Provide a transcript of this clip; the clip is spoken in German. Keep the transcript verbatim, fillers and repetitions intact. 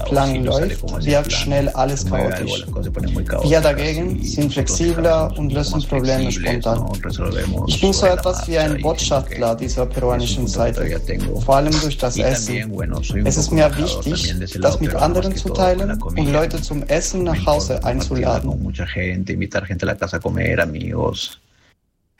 Plan läuft, wird schnell alles chaotisch. Wir dagegen sind flexibler und lösen Probleme spontan. Ich bin so etwas wie ein Botschafter dieser peruanischen Seite, vor allem durch das Essen. Es ist mir wichtig, das mit anderen zu teilen und Leute zum Essen nach Hause einzuladen.